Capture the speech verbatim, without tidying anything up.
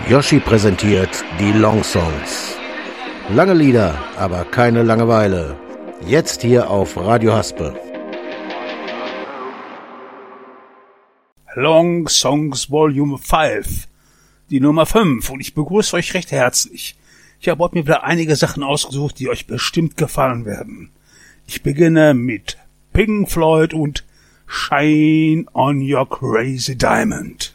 Yoshi präsentiert die Long Songs. Lange Lieder, aber keine Langeweile. Jetzt hier auf Radio Haspe. Long Songs Volume fünf, die Nummer fünf, und ich begrüße euch recht herzlich. Ich habe heute mir wieder einige Sachen ausgesucht, die euch bestimmt gefallen werden. Ich beginne mit Pink Floyd und Shine on Your Crazy Diamond.